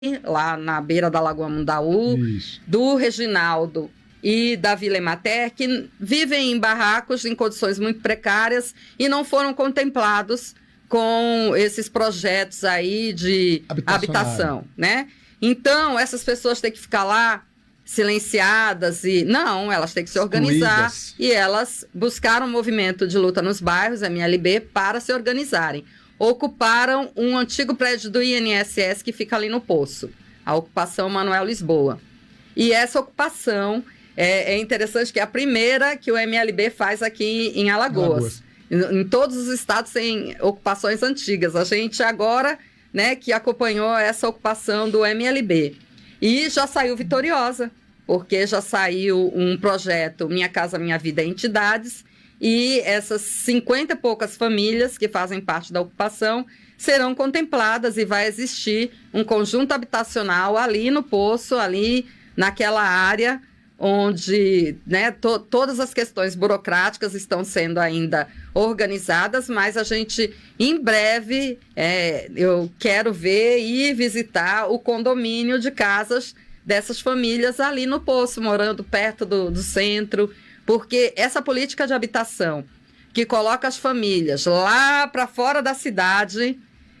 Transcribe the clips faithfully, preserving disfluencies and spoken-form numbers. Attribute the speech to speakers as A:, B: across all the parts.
A: lá na beira da Lagoa Mundaú, Isso. do Reginaldo e da Vila Emater, que vivem em barracos em condições muito precárias e não foram contemplados com esses projetos aí de habitação, né? Então, essas pessoas têm que ficar lá silenciadas e... Não, elas têm que se organizar. Excluídas. E elas buscaram um movimento de luta nos bairros, M L B, para se organizarem. Ocuparam um antigo prédio do I N S S que fica ali no Poço, a ocupação Manuel Lisboa. E essa ocupação é, é interessante que é a primeira que o M L B faz aqui em Alagoas. Alagoas. Em, em todos os estados tem ocupações antigas. A gente agora, né, que acompanhou essa ocupação do M L B. E já saiu vitoriosa, porque já saiu um projeto Minha Casa Minha Vida Entidades, e essas cinquenta e poucas famílias que fazem parte da ocupação serão contempladas e vai existir um conjunto habitacional ali no Poço, ali naquela área onde, né, to- todas as questões burocráticas estão sendo ainda organizadas, mas a gente, em breve, é, eu quero ver e visitar o condomínio de casas dessas famílias ali no Poço, morando perto do, do centro, porque essa política de habitação que coloca as famílias lá para fora da cidade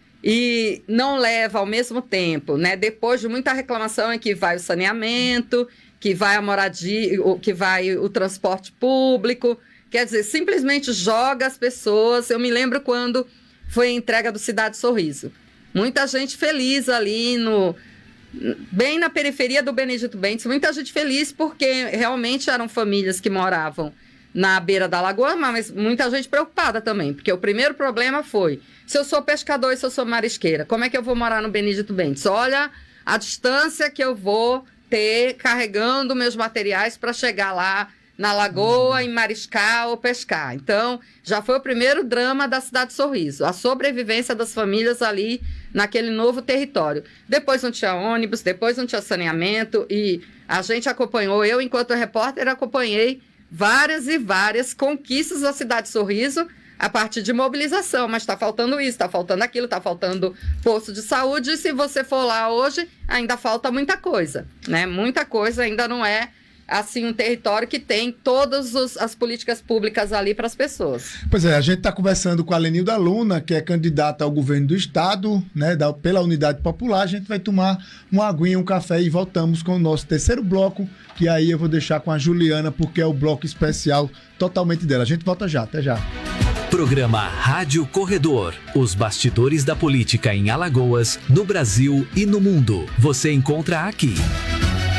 A: e não leva ao mesmo tempo, né? Depois de muita reclamação, é que vai o saneamento, que vai a moradia, que vai o transporte público, quer dizer, simplesmente joga as pessoas. Eu me lembro quando foi a entrega do Cidade Sorriso. Muita gente feliz ali no... bem na periferia do Benedito Bentes, muita gente feliz porque realmente eram famílias que moravam na beira da lagoa, mas muita gente preocupada também, porque o primeiro problema foi, se eu sou pescador e se eu sou marisqueira, como é que eu vou morar no Benedito Bentes? Olha a distância que eu vou ter carregando meus materiais para chegar lá na lagoa, em mariscar ou pescar. Então, já foi o primeiro drama da Cidade Sorriso, a sobrevivência das famílias ali naquele novo território. Depois não tinha ônibus, depois não tinha saneamento e a gente acompanhou, eu enquanto repórter acompanhei várias e várias conquistas da Cidade Sorriso a partir de mobilização, mas está faltando isso, está faltando aquilo, está faltando posto de saúde, e se você for lá hoje, ainda falta muita coisa, né? Muita coisa, ainda não é assim, um território que tem todas os, as políticas públicas ali para as pessoas.
B: Pois é, a gente está conversando com a Lenilda Luna, que é candidata ao governo do estado, né, da, pela Unidade Popular. A gente vai tomar uma aguinha, um café e voltamos com o nosso terceiro bloco, que aí eu vou deixar com a Juliana, porque é o bloco especial totalmente dela. A gente volta já, até já.
C: Programa Rádio Corredor. Os bastidores da política em Alagoas, no Brasil e no mundo. Você encontra aqui.